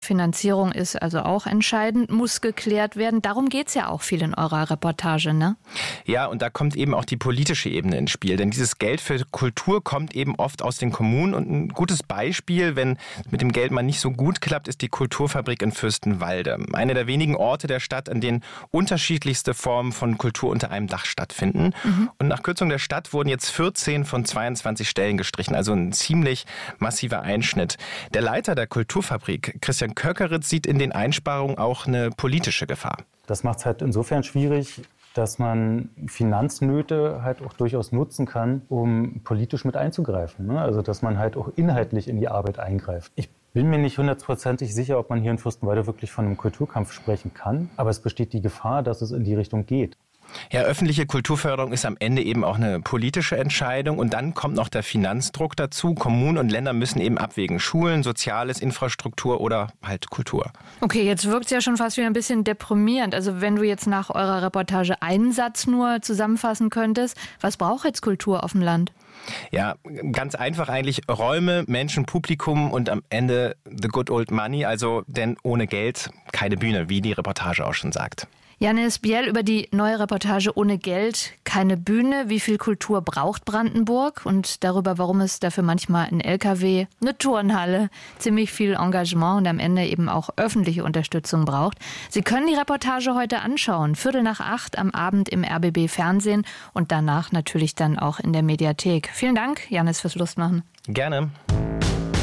Finanzierung ist also auch entscheidend, muss geklärt werden. Darum geht es ja auch viel in eurer Reportage, ne? Ja, und da kommt eben auch die politische Ebene ins Spiel. Denn dieses Geld für Kultur kommt eben oft aus den Kommunen. Und ein gutes Beispiel, wenn mit dem Geld mal nicht so gut klappt, ist die Kulturfabrik in Fürstenwalde. Einer der wenigen Orte der Stadt, an denen unterschiedlichste Formen von Kultur unter einem Dach stattfinden. Und nach Kürzung der Stadt wurden jetzt 14 von 22 Stellen gestrichen. Also ein ziemlich massiver Einschnitt. Der Leiter der Kulturfabrik, Christian Köckeritz, sieht in den Einsparungen auch eine politische Gefahr. Das macht es halt insofern schwierig, dass man Finanznöte halt auch durchaus nutzen kann, um politisch mit einzugreifen. Ne? Also dass man halt auch inhaltlich in die Arbeit eingreift. Ich bin mir nicht hundertprozentig sicher, ob man hier in Fürstenwalde wirklich von einem Kulturkampf sprechen kann. Aber es besteht die Gefahr, dass es in die Richtung geht. Ja, öffentliche Kulturförderung ist am Ende eben auch eine politische Entscheidung. Und dann kommt noch der Finanzdruck dazu. Kommunen und Länder müssen eben abwägen. Schulen, Soziales, Infrastruktur oder halt Kultur. Okay, jetzt wirkt es ja schon fast wieder ein bisschen deprimierend. Also wenn du jetzt nach eurer Reportage einen Satz nur zusammenfassen könntest, was braucht jetzt Kultur auf dem Land? Ja, ganz einfach eigentlich Räume, Menschen, Publikum und am Ende the good old money. Also denn ohne Geld keine Bühne, wie die Reportage auch schon sagt. Janis Biel über die neue Reportage Ohne Geld, keine Bühne. Wie viel Kultur braucht Brandenburg? Und darüber, warum es dafür manchmal ein LKW, eine Turnhalle, ziemlich viel Engagement und am Ende eben auch öffentliche Unterstützung braucht. Sie können die Reportage heute anschauen. 7:45 am Abend im RBB Fernsehen und danach natürlich dann auch in der Mediathek. Vielen Dank, Janis, fürs Lustmachen. Gerne.